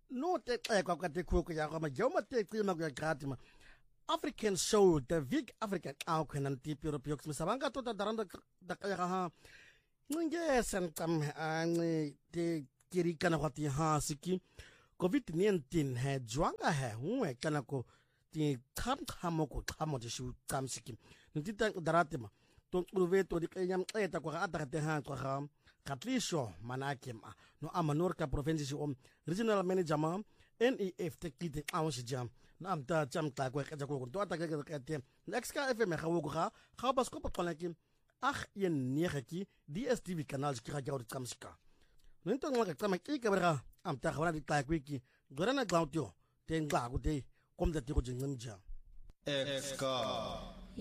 no te kwa kwa te kuku ya kwa majoma te klima kwa kratima African show the big African au kenan tip Europe misabanga tota daranda da kaya ha nge san kam te kirika na kwati ha siki COVID-19 he juanga he huwe kana ko ti kham khamoko khamo de shu kam siki ntita daratima to uve to di kanyam eta kwa ata te ha kwa katlisho manakema no amanor ka province om regional manager ma NEF te kite awon jam na amta jam ta kwa ka ko to ata ka te next ka FM ga wo ga bas ko pa ki ach yen niereki DSTV kanal ki ga jawr kamska nento ngaka kama ki ka bra amta khawra di ta kwiki gorana glautio te ngba ku te kom da ti ko jingja Exka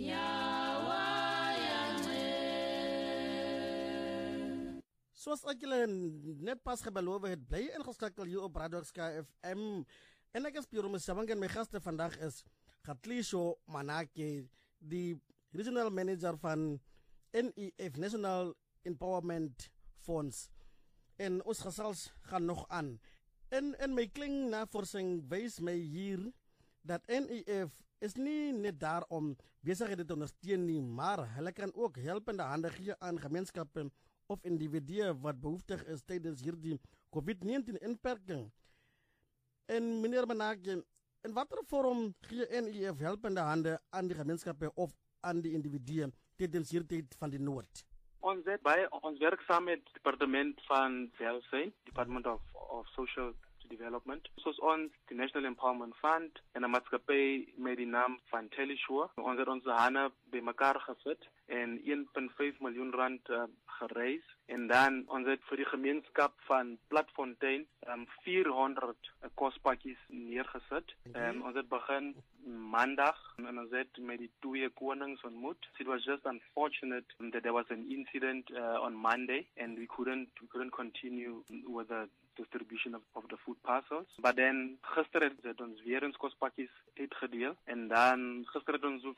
Soos ek julle net pas gebeloof het, bly ingeskakel hier op Radio Exka FM. En ek is Piero Msabang en my gaste vandag is Gatlisho Manake, die regional manager van NEF, National Empowerment Fonds. En ons gesels gaan nog aan. En my kling navorsing wys my hier dat NEF is nie net daar om besighede te ondersteun nie, maar hulle kan ook helpende hande gee aan gemeenskappe of individue wat behoeftig is tydens hierdie COVID-19 inperking. En meneer Manake, in watter vorm gee NEF helpende hande aan die gemeenskappe of aan die individue tydens hierdie tyd van die nood? Ons werk saam met departement van Welzijn, Department of Social Development. Soos ons die National Empowerment Fund en 'n maatskappy met die naam van Teleshore. Ons het ons hande bymekaar gesit en 1.5 miljoen rand gereis. En dan ons het vir die gemeenskap van Platfontein 400 kospakkies neergesit. Ons het begin Maandag en ons het met die twee konings ontmoet. It was just unfortunate that there was an incident on Monday and we couldn't continue with the distribution of the food parcels. But then gister het ons weer eens kospakkies uitgedeel en dan gister het ons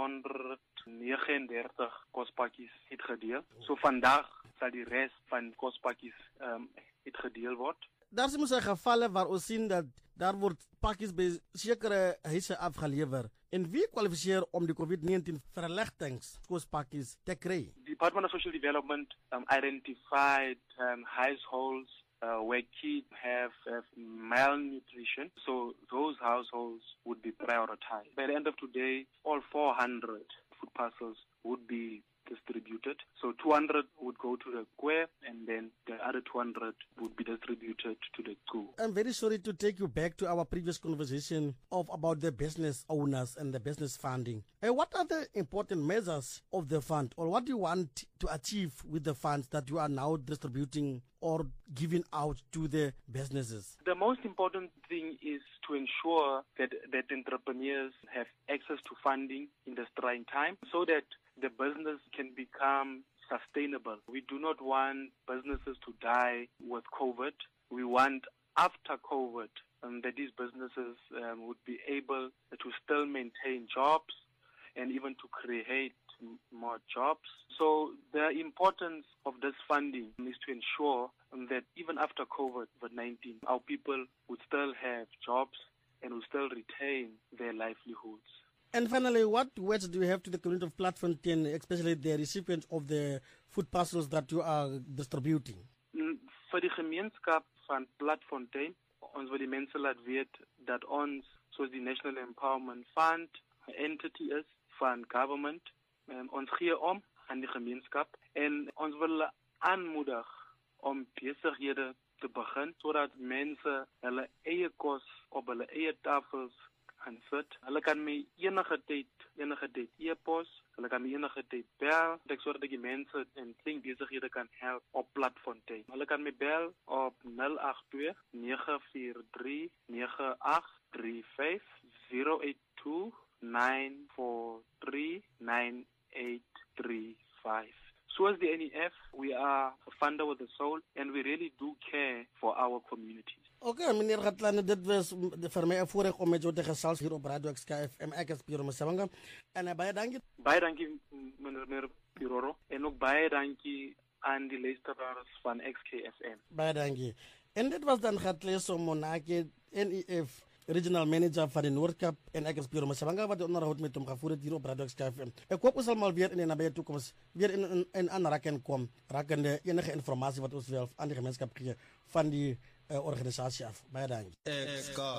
139 kospakkies uitgedeel. So vandag sal die res van kospakkies uitgedeel word. Daar is mos gevalle waar ons sien dat daar word pakkies by sekere huise afgelewer. En wie kwalifiseer om die COVID-19 verligtings kospakkies te kry? Department of Social Development identified households where kids have malnutrition, so those households would be prioritized. By the end of today, all 400 food parcels would be distributed. So 200 would go to the square and then the other 200 would be distributed to the school. I'm very sorry to take you back to our previous conversation about the business owners and the business funding. What are the important measures of the fund, or what do you want to achieve with the funds that you are now distributing or giving out to the businesses? The most important thing is to ensure that entrepreneurs have access to funding in this trying time so that the business can become sustainable. We do not want businesses to die with COVID. We want after COVID that these businesses would be able to still maintain jobs and even to create more jobs. So the importance of this funding is to ensure that even after COVID-19, our people would still have jobs and would still retain their livelihoods. And finally, what words do you have to the community of Platfontein, especially the recipients of the food parcels that you are distributing? Vir die gemeenskap van Platfontein, ons wil die mense laat weet dat ons, soos die National Empowerment Fund, 'n entity is van government, ons gee om aan die gemeenskap en ons wil aanmoedig om besighede te begin sodat mense hulle eie kos op hulle eie tafels kan sit. Hulle kan my enige tyd e-pos, hulle kan my enige tyd bel, ek sodat die mense en klein besighede kan help op Platfontein. Hulle kan my bel op 082 943 9835 082 943 9835. So as the NEF, we are a funder with a soul and we really do care for our communities. Okay, meneer Gatlane, dit was vir my 'n voorreg om met jou te gesels hier op Radio Exka FM. Ek is Piero Msabanga en baie dankie. Baie dankie meneer Piero en ook baie dankie aan die luisteraars van XKFM. Baie dankie. En dit was dan Gatlisho Manake, NEF Regional Manager van de Noordkap en ik speel met Sabanga wat onderhoud met hem gevoerd hier op Radio XKFM. Ik hoop ons allemaal weer in de nabije toekomst weer in aanraking komen, rakende enige informatie wat ons wel aan de gemeenschap geven van die organisatie af. Baie dankie.